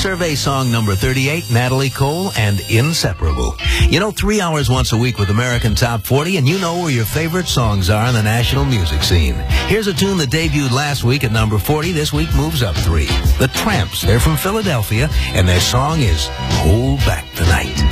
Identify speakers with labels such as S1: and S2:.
S1: Survey song number 38, Natalie Cole and Inseparable. You know, 3 hours once a week with American Top 40, and you know where your favorite songs are in the national music scene. Here's a tune that debuted last week at number 40. This week moves up 3. The Tramps, they're from Philadelphia, and their song is Hold Back the Night.